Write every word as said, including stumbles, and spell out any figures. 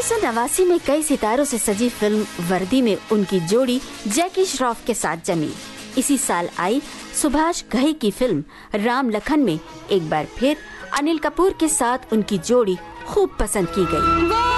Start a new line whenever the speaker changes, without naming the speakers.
उन्नीस सौ नवासी में कई सितारों से सजी फिल्म वर्दी में उनकी जोड़ी जैकी श्रॉफ के साथ जमी। इसी साल आई सुभाष घई की फिल्म राम लखन में एक बार फिर अनिल कपूर के साथ उनकी जोड़ी खूब पसंद की गई।